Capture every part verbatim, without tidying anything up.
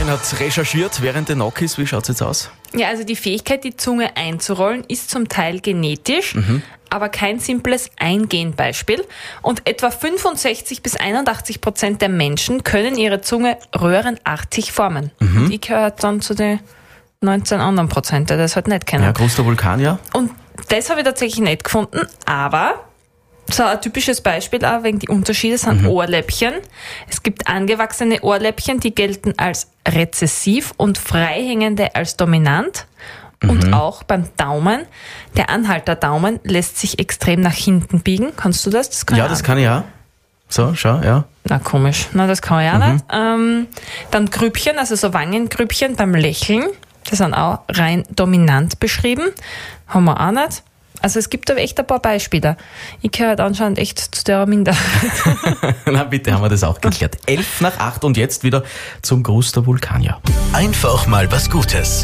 Martin hat recherchiert während der Nokis. Wie schaut's jetzt aus? Ja, also die Fähigkeit, die Zunge einzurollen, ist zum Teil genetisch, mhm. aber kein simples Eingenbeispiel. Und etwa fünfundsechzig bis einundachtzig Prozent der Menschen können ihre Zunge röhrenartig formen. Mhm. Und ich gehöre dann zu den neunzehn anderen Prozent, die das halt nicht kennen. Ja, großer Vulkan, ja. Und das habe ich tatsächlich nicht gefunden, aber so ein typisches Beispiel auch wegen die Unterschiede sind mhm. Ohrläppchen. Es gibt angewachsene Ohrläppchen, die gelten als rezessiv und freihängende als dominant. Mhm. Und auch beim Daumen. Der Anhalterdaumen lässt sich extrem nach hinten biegen. Kannst du das? Das kann ja, das kann ich auch. So, schau, ja. Na, komisch. Na, das kann ich auch mhm. nicht. Ähm, dann Grübchen, also so Wangengrübchen beim Lächeln. Das sind auch rein dominant beschrieben. Haben wir auch nicht. Also es gibt da echt ein paar Beispiele. Ich gehöre halt anscheinend echt zu der Minderheit. Na bitte, haben wir das auch geklärt. Elf nach acht und jetzt wieder zum Gruß der Vulkanier. Einfach mal was Gutes.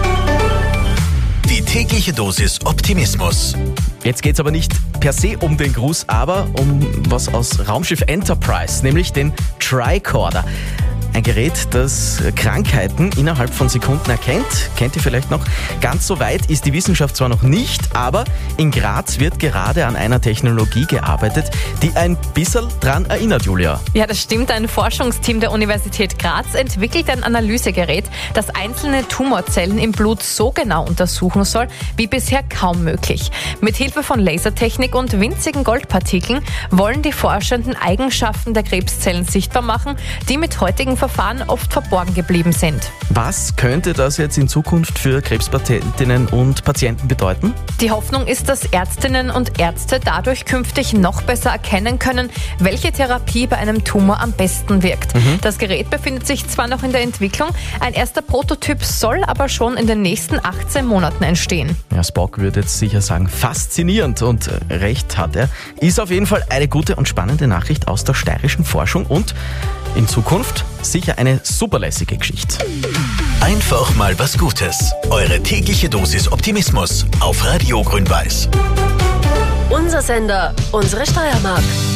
Die tägliche Dosis Optimismus. Jetzt geht's aber nicht per se um den Gruß, aber um was aus Raumschiff Enterprise, nämlich den Tricorder. Ein Gerät, das Krankheiten innerhalb von Sekunden erkennt. Kennt ihr vielleicht noch? Ganz so weit ist die Wissenschaft zwar noch nicht, aber in Graz wird gerade an einer Technologie gearbeitet, die ein bisschen dran erinnert, Julia. Ja, das stimmt. Ein Forschungsteam der Universität Graz entwickelt ein Analysegerät, das einzelne Tumorzellen im Blut so genau untersuchen soll, wie bisher kaum möglich. Mit Hilfe von Lasertechnik und winzigen Goldpartikeln wollen die Forschenden Eigenschaften der Krebszellen sichtbar machen, die mit heutigen Verfahren oft verborgen geblieben sind. Was könnte das jetzt in Zukunft für Krebspatientinnen und Patienten bedeuten? Die Hoffnung ist, dass Ärztinnen und Ärzte dadurch künftig noch besser erkennen können, welche Therapie bei einem Tumor am besten wirkt. Mhm. Das Gerät befindet sich zwar noch in der Entwicklung, ein erster Prototyp soll aber schon in den nächsten achtzehn Monaten entstehen. Ja, Spock würde jetzt sicher sagen, faszinierend, und recht hat er. Ist auf jeden Fall eine gute und spannende Nachricht aus der steirischen Forschung und in Zukunft sicher eine superlässige Geschichte. Einfach mal was Gutes. Eure tägliche Dosis Optimismus auf Radio Grün-Weiß. Unser Sender, unsere Steiermark.